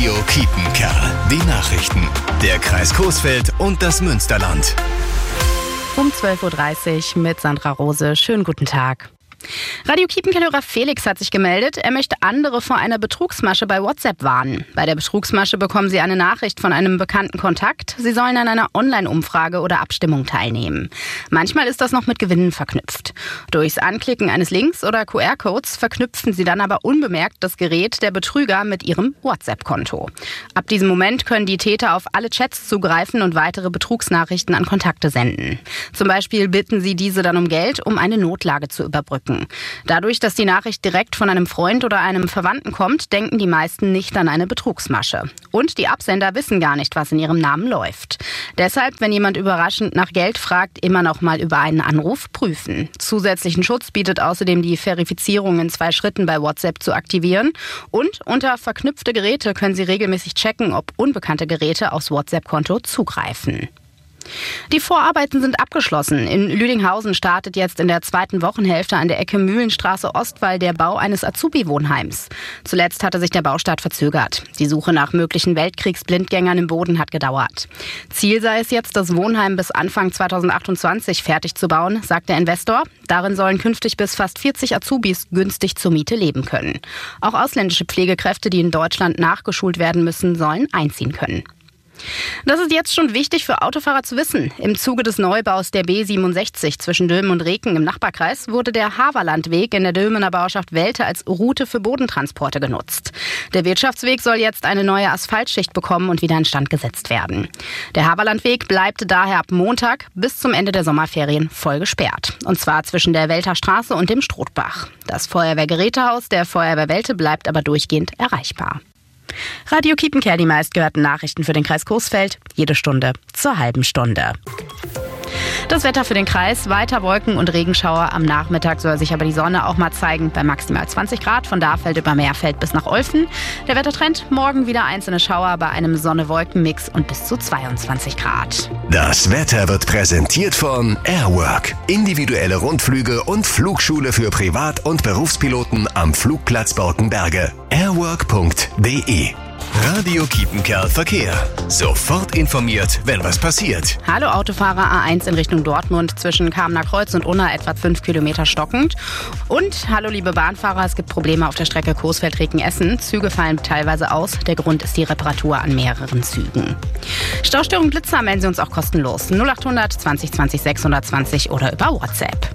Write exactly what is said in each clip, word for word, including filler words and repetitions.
Radio Kiepenkerl. Die Nachrichten. Der Kreis Coesfeld und das Münsterland. Um zwölf Uhr dreißig mit Sandra Rose. Schönen guten Tag. Radio Kiepenkerl-Hörer Felix hat sich gemeldet. Er möchte andere vor einer Betrugsmasche bei WhatsApp warnen. Bei der Betrugsmasche bekommen Sie eine Nachricht von einem bekannten Kontakt. Sie sollen an einer Online-Umfrage oder Abstimmung teilnehmen. Manchmal ist das noch mit Gewinnen verknüpft. Durchs Anklicken eines Links oder Q R-Codes verknüpfen Sie dann aber unbemerkt das Gerät der Betrüger mit Ihrem WhatsApp-Konto. Ab diesem Moment können die Täter auf alle Chats zugreifen und weitere Betrugsnachrichten an Kontakte senden. Zum Beispiel bitten Sie diese dann um Geld, um eine Notlage zu überbrücken. Dadurch, dass die Nachricht direkt von einem Freund oder einem Verwandten kommt, denken die meisten nicht an eine Betrugsmasche. Und die Absender wissen gar nicht, was in ihrem Namen läuft. Deshalb, wenn jemand überraschend nach Geld fragt, immer noch mal über einen Anruf prüfen. Zusätzlichen Schutz bietet außerdem die Verifizierung in zwei Schritten bei WhatsApp zu aktivieren. Und unter verknüpfte Geräte können Sie regelmäßig checken, ob unbekannte Geräte aufs WhatsApp-Konto zugreifen. Die Vorarbeiten sind abgeschlossen. In Lüdinghausen startet jetzt in der zweiten Wochenhälfte an der Ecke Mühlenstraße-Ostwall der Bau eines Azubi-Wohnheims. Zuletzt hatte sich der Baustart verzögert. Die Suche nach möglichen Weltkriegsblindgängern im Boden hat gedauert. Ziel sei es jetzt, das Wohnheim bis Anfang zweitausendachtundzwanzig fertig zu bauen, sagt der Investor. Darin sollen künftig bis fast vierzig Azubis günstig zur Miete leben können. Auch ausländische Pflegekräfte, die in Deutschland nachgeschult werden müssen, sollen einziehen können. Das ist jetzt schon wichtig für Autofahrer zu wissen. Im Zuge des Neubaus der B siebenundsechzig zwischen Dülmen und Reken im Nachbarkreis wurde der Haverlandweg in der Dülmener Bauerschaft Welte als Route für Bodentransporte genutzt. Der Wirtschaftsweg soll jetzt eine neue Asphaltschicht bekommen und wieder instand gesetzt werden. Der Haverlandweg bleibt daher ab Montag bis zum Ende der Sommerferien voll gesperrt. Und zwar zwischen der Welter Straße und dem Strothbach. Das Feuerwehrgerätehaus der Feuerwehr Welte bleibt aber durchgehend erreichbar. Radio Kiepenkerl, die meistgehörten Nachrichten für den Kreis Coesfeld, jede Stunde zur halben Stunde. Das Wetter für den Kreis, weiter Wolken und Regenschauer. Am Nachmittag soll sich aber die Sonne auch mal zeigen bei maximal zwanzig Grad. Von Dahfeld über Meerfeld bis nach Olfen. Der Wettertrend, morgen wieder einzelne Schauer bei einem Sonne-Wolken-Mix und bis zu zweiundzwanzig Grad. Das Wetter wird präsentiert von Airwork. Individuelle Rundflüge und Flugschule für Privat- und Berufspiloten am Flugplatz Borkenberge. airwork punkt de. Radio Kiepenkerl Verkehr. Sofort informiert, wenn was passiert. Hallo Autofahrer, A eins in Richtung Dortmund zwischen Kamener Kreuz und Unna etwa fünf Kilometer stockend. Und hallo liebe Bahnfahrer, es gibt Probleme auf der Strecke Coesfeld-Reken-Essen. Züge fallen teilweise aus. Der Grund ist die Reparatur an mehreren Zügen. Staustörung Blitzer melden Sie uns auch kostenlos. null achthundert zwanzig zwanzig sechshundertzwanzig oder über WhatsApp.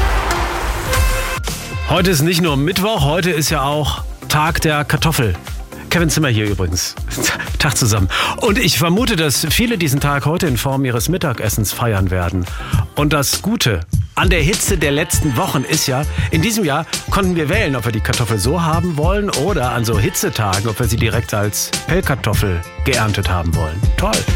Heute ist nicht nur Mittwoch, heute ist ja auch Tag der Kartoffel. Kevin Zimmer hier übrigens. Tag zusammen. Und ich vermute, dass viele diesen Tag heute in Form ihres Mittagessens feiern werden. Und das Gute an der Hitze der letzten Wochen ist ja, in diesem Jahr konnten wir wählen, ob wir die Kartoffel so haben wollen oder an so Hitzetagen, ob wir sie direkt als Pellkartoffel geerntet haben wollen. Toll.